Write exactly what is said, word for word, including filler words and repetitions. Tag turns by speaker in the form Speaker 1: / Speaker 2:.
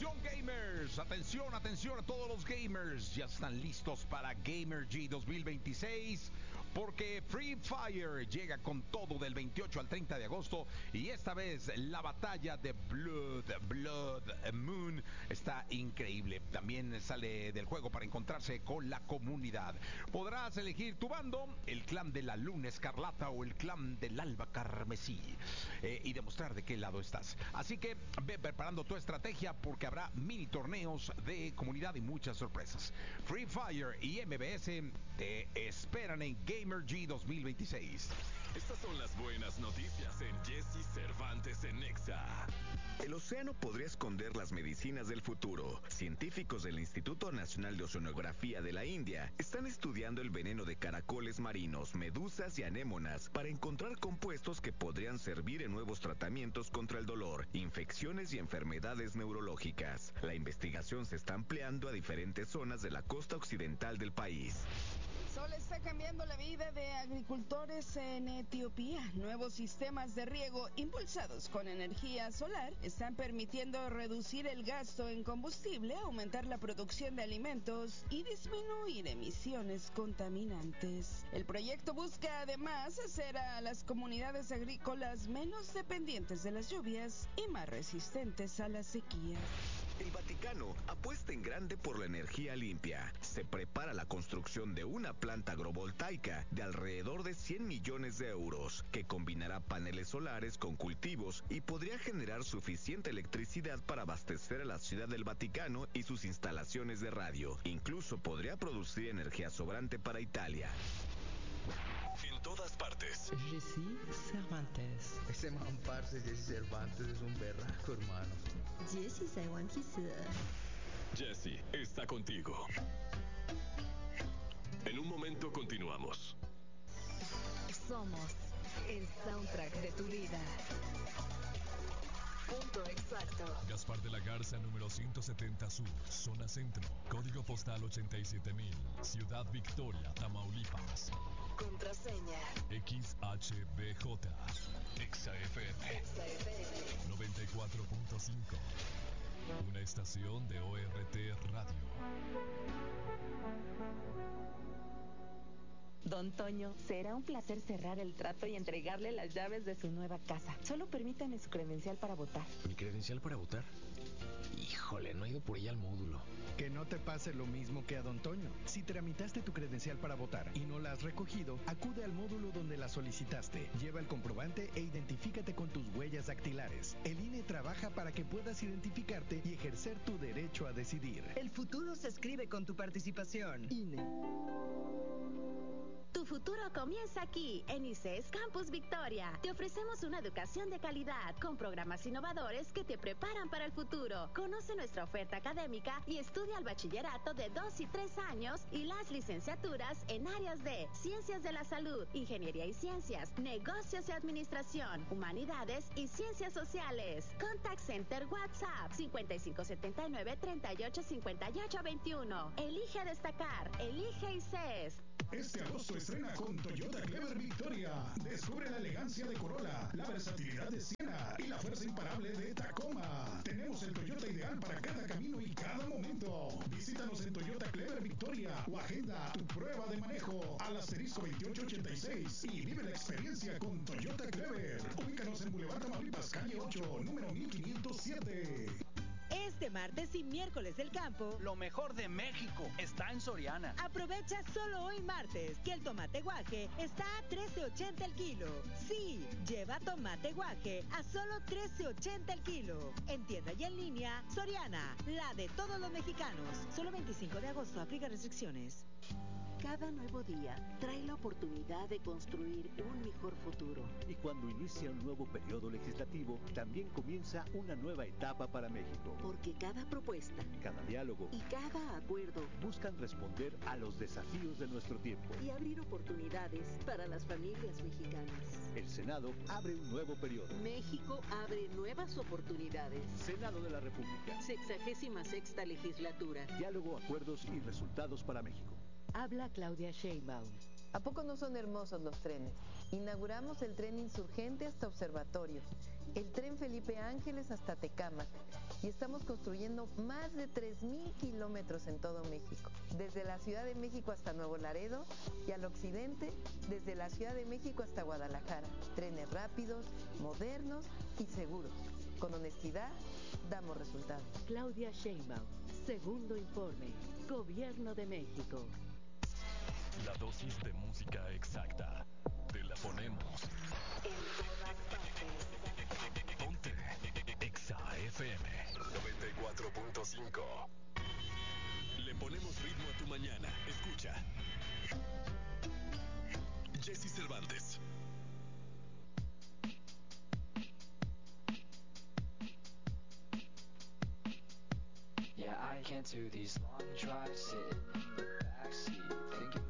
Speaker 1: Atención gamers, atención, atención a todos los gamers. Ya están listos para Gamer G dos mil veintiséis porque Free Fire llega con todo del veintiocho al treinta de agosto y esta vez la batalla de Blood, Blood Moon está increíble. También sale del juego para encontrarse con la comunidad. Podrás elegir tu bando, el clan de la Luna Escarlata o el clan del Alba Carmesí, eh, y demostrar de qué lado estás. Así que ve preparando tu estrategia porque habrá mini torneos de comunidad y muchas sorpresas. Free Fire y M B S te esperan en Gamer G dos mil veintiséis.
Speaker 2: Estas son las buenas noticias en Jesse Cervantes en Nexa.
Speaker 3: El océano podría esconder las medicinas del futuro. Científicos del Instituto Nacional de Oceanografía de la India están estudiando el veneno de caracoles marinos, medusas y anémonas para encontrar compuestos que podrían servir en nuevos tratamientos contra el dolor, infecciones y enfermedades neurológicas. La investigación se está ampliando a diferentes zonas de la costa occidental del país.
Speaker 4: Sol está cambiando la vida de agricultores en Etiopía. Nuevos sistemas de riego impulsados con energía solar están permitiendo reducir el gasto en combustible, aumentar la producción de alimentos y disminuir emisiones contaminantes. El proyecto busca además hacer a las comunidades agrícolas menos dependientes de las lluvias y más resistentes a las sequías.
Speaker 3: El Vaticano apuesta en grande por la energía limpia. Se prepara la construcción de una planta agrovoltaica de alrededor de cien millones de euros, que combinará paneles solares con cultivos y podría generar suficiente electricidad para abastecer a la ciudad del Vaticano y sus instalaciones de radio. Incluso podría producir energía sobrante para Italia.
Speaker 2: En todas partes.
Speaker 5: Jesse Cervantes.
Speaker 6: Ese man parce Jesse Cervantes es un berraco, hermano.
Speaker 7: Jesse Cervantes.
Speaker 2: Jesse está contigo. En un momento continuamos.
Speaker 7: Somos el soundtrack de tu vida. Punto exacto.
Speaker 8: Gaspar de la Garza, número ciento setenta Sur, zona centro, código postal ochenta y siete mil, Ciudad Victoria, Tamaulipas.
Speaker 7: Contraseña
Speaker 8: X H B J, Exa F M,
Speaker 7: Exa F M
Speaker 8: noventa y cuatro punto cinco, una estación de O R T Radio.
Speaker 9: Don Toño, será un placer cerrar el trato y entregarle las llaves de su nueva casa. Solo permítame su credencial para votar.
Speaker 10: ¿Mi credencial para votar? Híjole, no he ido por ella al módulo.
Speaker 11: Que no te pase lo mismo que a Don Toño. Si tramitaste tu credencial para votar y no la has recogido, acude al módulo donde la solicitaste. Lleva el comprobante e identifícate con tus huellas dactilares. El I N E trabaja para que puedas identificarte y ejercer tu derecho a decidir.
Speaker 12: El futuro se escribe con tu participación.
Speaker 11: I N E.
Speaker 13: Tu futuro comienza aquí, en I C E S Campus Victoria. Te ofrecemos una educación de calidad, con programas innovadores que te preparan para el futuro. Conoce nuestra oferta académica y estudia el bachillerato de dos y tres años y las licenciaturas en áreas de Ciencias de la Salud, Ingeniería y Ciencias, Negocios y Administración, Humanidades y Ciencias Sociales. Contact Center WhatsApp cincuenta y cinco setenta y nueve, treinta y ocho, cincuenta y ocho, veintiuno. Elige destacar, elige I C E S.
Speaker 14: Este agosto estrena con Toyota Clever Victoria. Descubre la elegancia de Corolla, la versatilidad de Siena y la fuerza imparable de Tacoma. Tenemos el Toyota ideal para cada camino y cada momento. Visítanos en Toyota Clever Victoria o agenda tu prueba de manejo al asterisco veintiocho ochenta y seis y vive la experiencia con Toyota Clever. Ubícanos en Boulevard Tamaulipas, calle ocho, número mil quinientos siete.
Speaker 12: Este martes y miércoles del campo,
Speaker 15: lo mejor de México está en Soriana.
Speaker 12: Aprovecha solo hoy martes que el tomate guaje está a trece ochenta el kilo. Sí, lleva tomate guaje a solo trece ochenta el kilo. En tienda y en línea, Soriana, la de todos los mexicanos. Solo veinticinco de agosto, aplica restricciones.
Speaker 16: Cada nuevo día trae la oportunidad de construir un mejor futuro.
Speaker 17: Y cuando inicia un nuevo periodo legislativo, también comienza una nueva etapa para México.
Speaker 16: Porque cada propuesta,
Speaker 17: cada diálogo
Speaker 16: y cada acuerdo
Speaker 17: buscan responder a los desafíos de nuestro tiempo
Speaker 16: y abrir oportunidades para las familias mexicanas.
Speaker 17: El Senado abre un nuevo periodo.
Speaker 16: México abre nuevas oportunidades.
Speaker 17: Senado de la República.
Speaker 16: Sexagésima sexta legislatura.
Speaker 17: Diálogo, acuerdos y resultados para México.
Speaker 18: Habla Claudia Sheinbaum. ¿A poco no son hermosos los trenes? Inauguramos el tren Insurgente hasta Observatorio
Speaker 19: el tren Felipe Ángeles hasta Tecámac. Y estamos construyendo más de tres mil kilómetros en todo México, desde la Ciudad de México hasta Nuevo Laredo y al occidente, desde la Ciudad de México hasta Guadalajara. Trenes rápidos, modernos y seguros. Con honestidad, damos resultados.
Speaker 18: Claudia Sheinbaum, segundo informe, Gobierno de México.
Speaker 8: La dosis de música exacta. Te la ponemos.
Speaker 7: En todas partes.
Speaker 8: Ponte Exa F M noventa y cuatro punto cinco. Le ponemos ritmo a tu mañana. Escucha. Jesse Cervantes.
Speaker 20: Yeah, I can't do these long drives sitting in the backseat, thinking